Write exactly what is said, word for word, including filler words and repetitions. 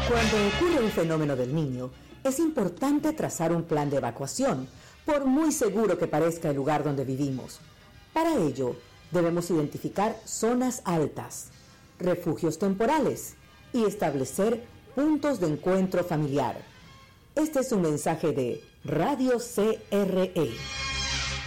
Cuando ocurre un fenómeno del Niño, es importante trazar un plan de evacuación, por muy seguro que parezca el lugar donde vivimos. Para ello, debemos identificar zonas altas, refugios temporales y establecer puntos de encuentro familiar. Este es un mensaje de Radio C R E.